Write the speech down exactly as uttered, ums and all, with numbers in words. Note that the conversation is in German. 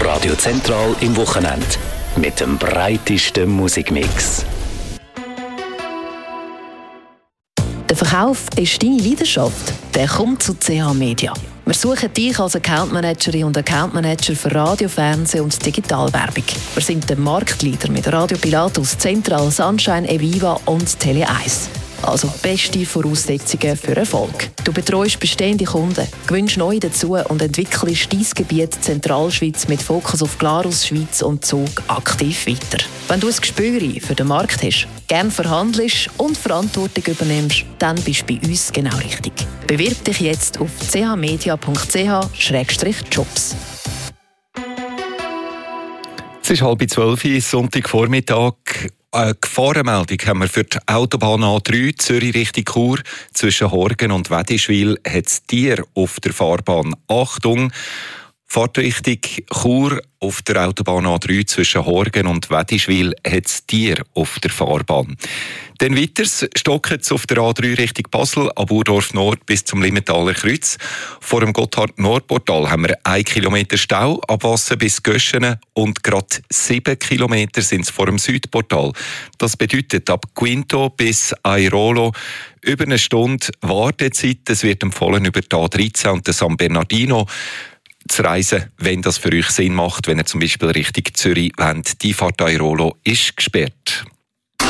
Radio Zentral im Wochenende. Mit dem breitesten Musikmix. Der Verkauf ist deine Leidenschaft. Der kommt zu C H Media. Wir suchen dich als Accountmanagerin und Accountmanager für Radio, Fernsehen und Digitalwerbung. Wir sind der Marktleader mit Radio Pilatus, Central, Sunshine, Eviva und Tele eins. Also beste Voraussetzungen für Erfolg. Du betreust bestehende Kunden, gewinnst neue dazu und entwickelst dein Gebiet Zentralschweiz mit Fokus auf Glarus, Schweiz und Zug aktiv weiter. Wenn du ein Gespür für den Markt hast, gerne verhandelst und Verantwortung übernimmst, dann bist du bei uns genau richtig. Bewirb dich jetzt auf c h media punkt c h slash jobs. Es ist halb zwölf, Sonntagvormittag. Eine Gefahrenmeldung haben wir für die Autobahn A drei Zürich Richtung Chur. Zwischen Horgen und Wedischwil hat es Tier auf der Fahrbahn. Achtung! Fahrtrichtung Chur auf der Autobahn A drei zwischen Horgen und Wedischwil hat es Tier auf der Fahrbahn. Dann weiters stocken es auf der A drei Richtung Basel, ab Urdorf Nord bis zum Limmentaler Kreuz. Vor dem Gotthard-Nord-Portal haben wir einen Kilometer Stau, ab Wassen bis Göschenen und gerade sieben Kilometer sind es vor dem Südportal. Das bedeutet ab Quinto bis Airolo über eine Stunde Wartezeit. Es wird empfohlen über die A dreizehn und den San Bernardino zu reisen, wenn das für euch Sinn macht, wenn ihr zum Beispiel Richtung Zürich wollt. Die Fahrt Airolo ist gesperrt.